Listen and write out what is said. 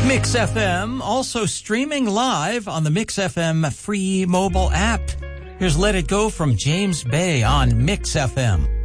Mix FM, also streaming live on the Mix FM free mobile app. Here's Let It Go from James Bay on Mix FM.